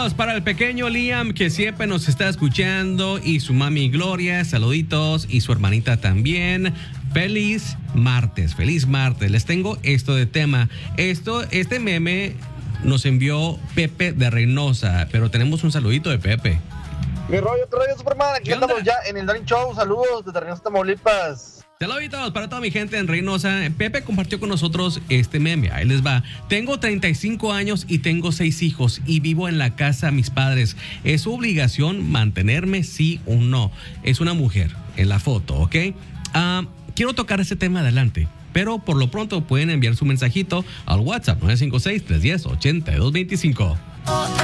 Saluditos para el pequeño Liam que siempre nos está escuchando y su mami Gloria, saluditos y su hermanita también. Feliz martes. Les tengo esto de tema. Este meme nos envió Pepe de Reynosa, pero tenemos un saludito de Pepe. Mi rollo, Superman, aquí andamos ya en el Darling Show. Saludos desde Reynosa, Tamaulipas. Saluditos para toda mi gente en Reynosa. Pepe compartió con nosotros este meme. Ahí les va. Tengo 35 años y tengo 6 hijos y vivo en la casa de mis padres. ¿Es su obligación mantenerme, sí o no? Es una mujer en la foto, ¿ok? Quiero tocar ese tema adelante, pero por lo pronto pueden enviar su mensajito al WhatsApp 956-310-8225.